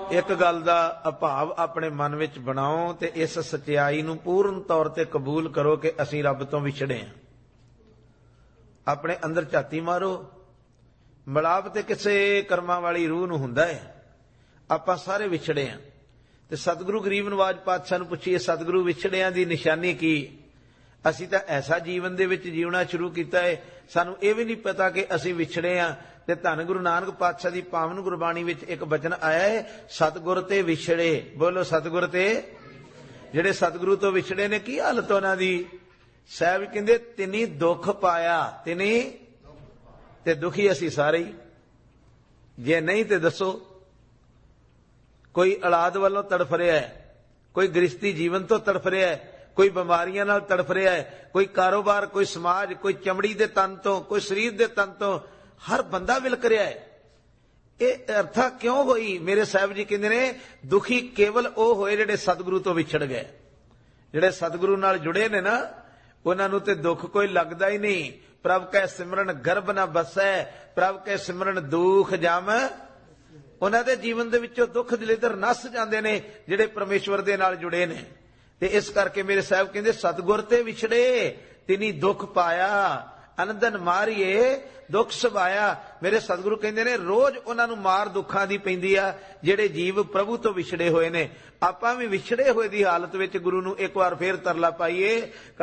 ਇੱਕ ਗੱਲ ਦਾ ਅਭਾਵ ਆਪਣੇ ਮਨ ਵਿੱਚ ਬਣਾਓ ਤੇ ਇਸ ਸਚਾਈ ਨੂੰ ਪੂਰਨ ਤੌਰ ਤੇ ਕਬੂਲ ਕਰੋ ਕਿ ਅਸੀਂ ਰੱਬ ਤੋਂ ਵਿਛੜੇ ਹਾਂ। ਆਪਣੇ ਅੰਦਰ ਝਾਤੀ ਮਾਰੋ। ਮਿਲਾਪ ਤੇ ਕਿਸੇ ਕਰਮਾਂ ਵਾਲੀ ਰੂਹ ਨੂੰ ਹੁੰਦਾ ਹੈ। ਆਪਾਂ ਸਾਰੇ ਵਿਛੜੇ ਹਾਂ। ਤੇ ਸਤਿਗੁਰੂ ਗਰੀਬ ਨਵਾਜ ਪਾਤਸ਼ਾਹ ਨੂੰ ਪੁੱਛੀਏ, ਸਤਿਗੁਰੂ ਵਿਛੜਿਆਂ ਦੀ ਨਿਸ਼ਾਨੀ ਕੀ? ਅਸੀਂ ਤਾਂ ਐਸਾ ਜੀਵਨ ਦੇ ਵਿੱਚ ਜੀਉਣਾ ਸ਼ੁਰੂ ਕੀਤਾ ਹੈ, ਸਾਨੂੰ ਇਹ ਵੀ ਨਹੀਂ ਪਤਾ ਕਿ ਅਸੀਂ ਵਿਛੜੇ ਹਾਂ। ਤੇ ਧੰਨ ਗੁਰੂ ਨਾਨਕ ਪਾਤਸ਼ਾਹ ਦੀ ਪਾਵਨ ਗੁਰਬਾਣੀ ਵਿੱਚ ਇੱਕ ਬਚਨ ਆਇਆ ਹੈ, ਸਤਿਗੁਰ ਤੇ ਵਿਛੜੇ। ਬੋਲੋ ਸਤਿਗੁਰ ਤੇ। ਜਿਹੜੇ ਸਤਿਗੁਰੂ ਤੋਂ ਵਿਛੜੇ ਨੇ ਕੀ ਹਾਲਤ ਉਹਨਾਂ ਦੀ? ਸਾਹਿਬ ਕਹਿੰਦੇ ਤਿਨੀ ਦੁੱਖ ਪਾਇਆ। ਤਿਨੀ ਤੇ ਦੁਖੀ ਅਸੀਂ ਸਾਰੇ ਹੀ। ਜੇ ਨਹੀਂ ਤੇ ਦੱਸੋ। ਕੋਈ ਔਲਾਦ ਵੱਲੋਂ ਤੜਫ ਰਿਹਾ ਹੈ, ਕੋਈ ਗ੍ਰਸਤੀ ਜੀਵਨ ਤੋਂ ਤੜਫ ਰਿਹਾ ਹੈ, ਕੋਈ ਬਿਮਾਰੀਆਂ ਨਾਲ ਤੜਫ ਰਿਹਾ ਹੈ, ਕੋਈ ਕਾਰੋਬਾਰ, ਕੋਈ ਸਮਾਜ, ਕੋਈ ਚਮੜੀ ਦੇ ਤਨ ਤੋਂ, ਕੋਈ ਸਰੀਰ ਦੇ ਤਨ ਤੋਂ, ਹਰ ਬੰਦਾ ਵਿਲਕ ਰਿਹਾ ਹੈ। ਇਹ ਅਰਥਾ ਕਿਉਂ ਹੋਈ? ਮੇਰੇ ਸਾਹਿਬ ਜੀ ਕਹਿੰਦੇ ਨੇ ਦੁਖੀ ਕੇਵਲ ਉਹ ਹੋਏ ਜਿਹੜੇ ਸਤਿਗੁਰੂ ਤੋਂ ਵਿਛੜ ਗਏ। ਜਿਹੜੇ ਸਤਿਗੁਰੂ ਨਾਲ ਜੁੜੇ ਨੇ ਨਾ, ਉਹਨਾਂ ਨੂੰ ਤੇ ਦੁੱਖ ਕੋਈ ਲੱਗਦਾ ਹੀ ਨਹੀਂ। ਪ੍ਰਭ ਕੈ ਸਿਮਰਨ ਗਰਭ ਨਾ ਬਸੈ, ਪ੍ਰਭ ਕੈ ਸਿਮਰਨ ਦੁਖ ਜਮ। ਉਹਨਾਂ ਦੇ ਜੀਵਨ ਦੇ ਵਿੱਚੋਂ ਦੁੱਖ ਦਲਿੱਦਰ ਨੱਸ ਜਾਂਦੇ ਨੇ ਜਿਹੜੇ ਪਰਮੇਸ਼ਵਰ ਦੇ ਨਾਲ ਜੁੜੇ ਨੇ। ਤੇ ਇਸ ਕਰਕੇ ਮੇਰੇ ਸਾਹਿਬ ਕਹਿੰਦੇ ਸਤਿਗੁਰ ਤੇ ਵਿਛੜੇ ਤਿਨੀ ਦੁੱਖ ਪਾਇਆ, ਅਨੰਦਨ ਮਾਰੀਏ ਦੁੱਖ ਸੁਭਾਇਆ। ਮੇਰੇ ਸਤਿਗੁਰੂ ਕਹਿੰਦੇ ਨੇ ਰੋਜ਼ ਉਹਨਾਂ ਨੂੰ ਮਾਰ ਦੁੱਖਾਂ ਦੀ ਪੈਂਦੀ ਆ ਜਿਹੜੇ ਜੀਵ ਪ੍ਰਭੂ ਤੋਂ ਵਿਛੜੇ ਹੋਏ ਨੇ। ਆਪਾਂ ਵੀ ਵਿਛੜੇ ਹੋਏ ਦੀ ਹਾਲਤ ਵਿੱਚ ਗੁਰੂ ਨੂੰ ਇੱਕ ਵਾਰ ਫੇਰ ਤਰਲਾ ਪਾਈਏ।